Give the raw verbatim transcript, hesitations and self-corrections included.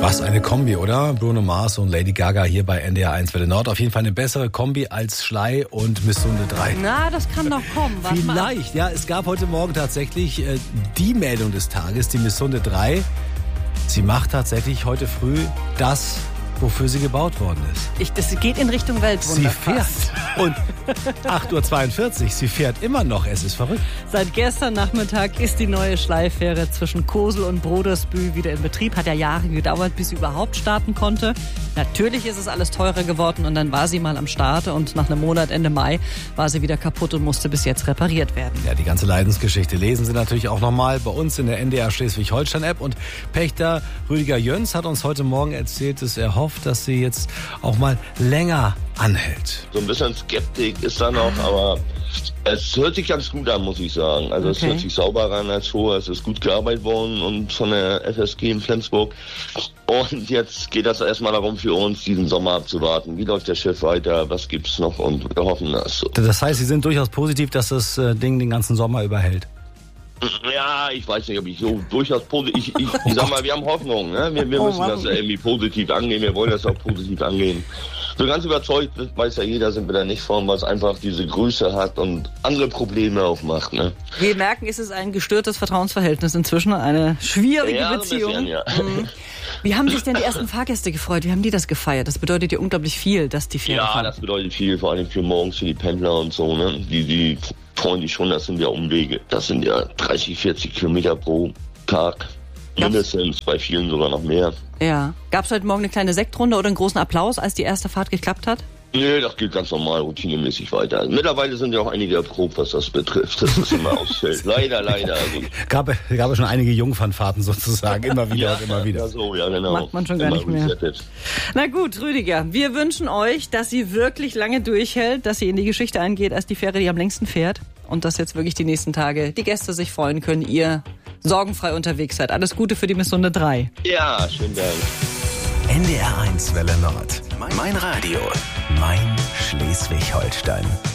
Was eine Kombi, oder? Bruno Mars und Lady Gaga hier bei N D R eins Welle Nord. Auf jeden Fall eine bessere Kombi als Schley und Missunde drei. Na, das kann doch kommen. Warte Vielleicht, ja. Es gab heute Morgen tatsächlich äh, die Meldung des Tages, die Missunde drei. Sie macht tatsächlich heute früh das, wofür sie gebaut worden ist. Ich, das geht in Richtung Weltwunder. Sie fährt. Und acht Uhr zweiundvierzig, sie fährt immer noch. Es ist verrückt. Seit gestern Nachmittag ist die neue Schleifähre zwischen Kosel und Brodersbühl wieder in Betrieb. Hat ja Jahre gedauert, bis sie überhaupt starten konnte. Natürlich ist es alles teurer geworden und dann war sie mal am Start und nach einem Monat, Ende Mai, war sie wieder kaputt und musste bis jetzt repariert werden. Ja, die ganze Leidensgeschichte lesen Sie natürlich auch nochmal bei uns in der N D R Schleswig-Holstein-App. Und Pächter Rüdiger Jöns hat uns heute Morgen erzählt, dass er hofft, dass sie jetzt auch mal länger anhält. So ein bisschen Skeptik ist da noch, aber es hört sich ganz gut an, muss ich sagen. Also okay. Es hört sich sauberer an als vorher. Es ist gut gearbeitet worden und von der F S G in Flensburg. Und jetzt geht das erstmal darum für uns, diesen Sommer abzuwarten. Wie läuft das Schiff weiter? Was gibt's noch? Und wir hoffen das. Das heißt, Sie sind durchaus positiv, dass das Ding den ganzen Sommer überhält? Ja, ich weiß nicht, ob ich so durchaus positiv... Ich, ich, ich sag mal, wir haben Hoffnung. Ne? Wir, wir müssen oh, das irgendwie positiv angehen. Wir wollen das auch positiv angehen. So ganz überzeugt, weiß ja jeder, sind wir da nicht von, weil es einfach diese Größe hat und andere Probleme aufmacht. Ne? Wir merken, es ist ein gestörtes Vertrauensverhältnis inzwischen, eine schwierige ja, Beziehung. Bisschen, ja. Mhm. Wie haben sich denn die ersten Fahrgäste gefreut? Wie haben die das gefeiert? Das bedeutet ja unglaublich viel, dass die Fähre Ja, fahren. das bedeutet viel, vor allem für morgens, für die Pendler und so. Ne? Die, die freuen sich schon, das sind ja Umwege. Das sind ja dreißig, vierzig Kilometer pro Tag. Mindestens, bei vielen sogar noch mehr. Ja. Gab es heute Morgen eine kleine Sektrunde oder einen großen Applaus, als die erste Fahrt geklappt hat? Nee, das geht ganz normal, routinemäßig weiter. Also mittlerweile sind ja auch einige erprobt, was das betrifft, dass das immer ausfällt. Leider, leider. Also. Gab gab es schon einige Jungfernfahrten sozusagen, immer wieder ja, und immer wieder. Ja, so, ja, genau. Macht man schon gar immer nicht mehr. Resettet. Na gut, Rüdiger, wir wünschen euch, dass sie wirklich lange durchhält, dass sie in die Geschichte eingeht als die Fähre, die am längsten fährt. Und dass jetzt wirklich die nächsten Tage die Gäste sich freuen können, ihr sorgenfrei unterwegs seid. Alles Gute für die Missunde drei. Ja, schönen Dank. N D R eins Welle Nord. Mein Radio. Mein Schleswig-Holstein.